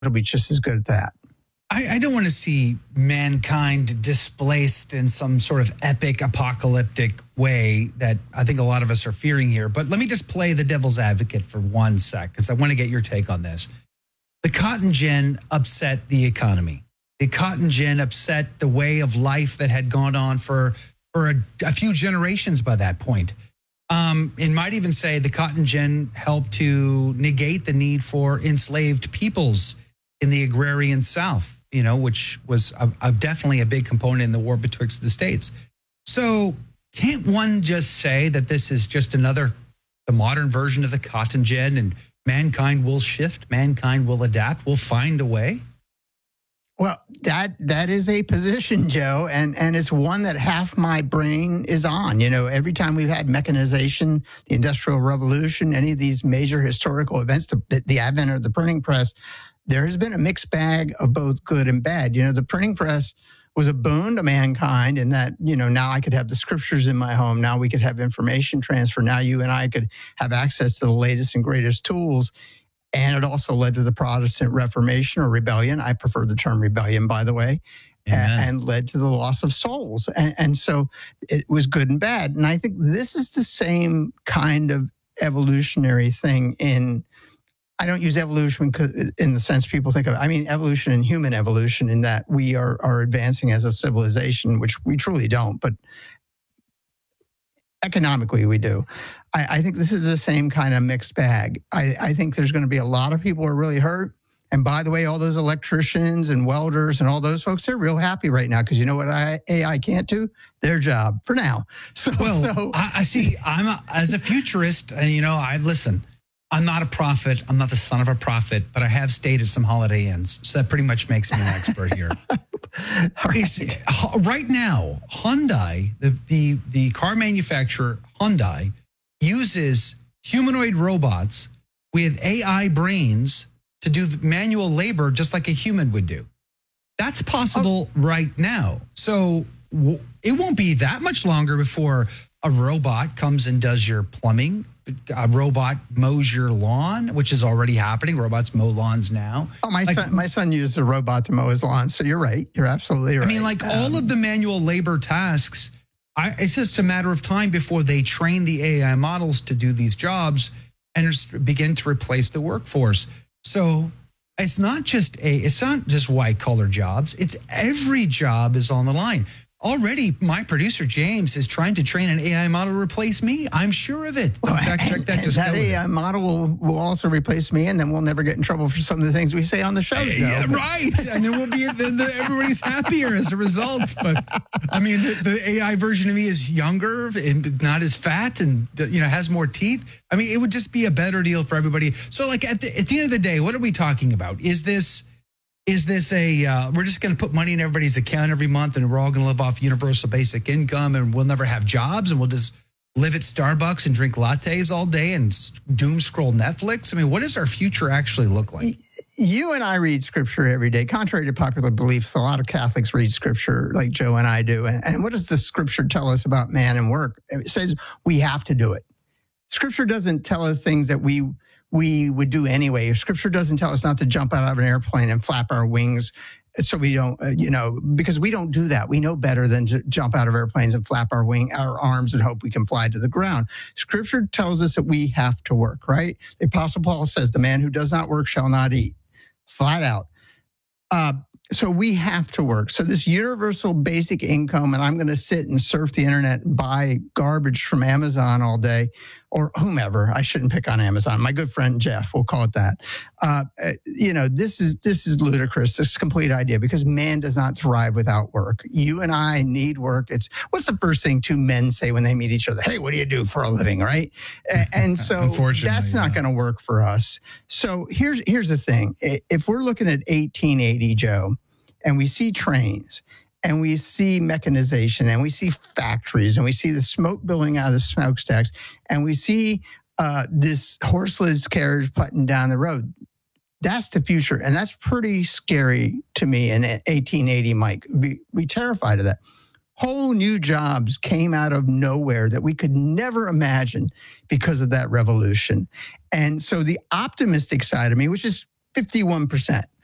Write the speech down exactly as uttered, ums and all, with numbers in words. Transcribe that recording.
it'll be just as good at that. I, I don't want to see mankind displaced in some sort of epic apocalyptic way that I think a lot of us are fearing here. But let me just play the devil's advocate for one sec, because I want to get your take on this. The cotton gin upset the economy. The cotton gin upset the way of life that had gone on for, for a, a few generations by that point. Um, it might even say the cotton gin helped to negate the need for enslaved peoples in the agrarian South, you know, which was a, a, definitely a big component in the war betwixt the states. So can't one just say that this is just another, the modern version of the cotton gin, and mankind will shift, mankind will adapt, we'll find a way? Well, that that is a position, Joe, and, and it's one that half my brain is on. You know, every time we've had mechanization, the Industrial Revolution, any of these major historical events, the, the advent of the printing press, there has been a mixed bag of both good and bad. You know, the printing press was a boon to mankind in that, you know, now I could have the scriptures in my home. Now we could have information transfer. Now you and I could have access to the latest and greatest tools. And it also led to the Protestant Reformation or rebellion. I prefer the term rebellion, by the way, and, and led to the loss of souls. And, and so it was good and bad. And I think this is the same kind of evolutionary thing in, I don't use evolution in the sense people think of it. I mean evolution and human evolution, in that we are, are advancing as a civilization, which we truly don't, but economically we do. I, I think this is the same kind of mixed bag. I, I think there's going to be a lot of people who are really hurt. And by the way, all those electricians and welders and all those folks, they're real happy right now, because you know what A I can't do? Their job for now. So, well, so I, I see. I'm a, as a futurist, and you know, I listen. I'm not a prophet. I'm not the son of a prophet, but I have stayed at some Holiday Inns, so that pretty much makes me an expert here. right. right now, Hyundai, the, the the car manufacturer Hyundai, uses humanoid robots with A I brains to do the manual labor just like a human would do. That's possible oh. right now. So w- it won't be that much longer before a robot comes and does your plumbing. A robot mows your lawn, which is already happening. Robots mow lawns now. Oh, my like, son, my son used a robot to mow his lawn. So you're right. You're absolutely right. I mean, like um, all of the manual labor tasks, I, it's just a matter of time before they train the A I models to do these jobs and begin to replace the workforce. So it's not just a, it's not just white collar jobs. It's every job is on the line. Already, my producer, James, is trying to train an A I model to replace me. I'm sure of it. Well, fact check that. Just that A I model will, will also replace me, and then we'll never get in trouble for some of the things we say on the show. Uh, yeah, right. And then we'll be, then the, everybody's happier as a result. But, I mean, the, the A I version of me is younger and not as fat and, you know, has more teeth. I mean, it would just be a better deal for everybody. So, like, at the, at the end of the day, what are we talking about? Is this... Is this a, uh, we're just going to put money in everybody's account every month and we're all going to live off universal basic income and we'll never have jobs and we'll just live at Starbucks and drink lattes all day and doom scroll Netflix? I mean, what does our future actually look like? You and I read scripture every day. Contrary to popular beliefs, a lot of Catholics read scripture like Joe and I do. And, and what does the scripture tell us about man and work? It says we have to do it. Scripture doesn't tell us things that we we would do anyway. Scripture doesn't tell us not to jump out of an airplane and flap our wings so we don't, uh, you know, because we don't do that. We know better than to jump out of airplanes and flap our wing, our arms and hope we can fly to the ground. Scripture tells us that we have to work, right? The Apostle Paul says, the man who does not work shall not eat, flat out. Uh, so we have to work. So this universal basic income, and I'm going to sit and surf the internet and buy garbage from Amazon all day, or whomever. I shouldn't pick on Amazon. My good friend Jeff, we'll call it that. Uh, you know, this is this is ludicrous. This complete idea, because man does not thrive without work. You and I need work. It's what's the first thing two men say when they meet each other? Hey, what do you do for a living, right? And so that's not yeah. going to work for us. So here's here's the thing. If we're looking at eighteen eighty, Joe, and we see trains, and we see mechanization, and we see factories, and we see the smoke billowing out of the smokestacks, and we see uh, this horseless carriage putting down the road. That's the future, and that's pretty scary to me in eighteen eighty, Mike. Be, be terrified of that. Whole new jobs came out of nowhere that we could never imagine because of that revolution. And so the optimistic side of me, which is fifty-one percent,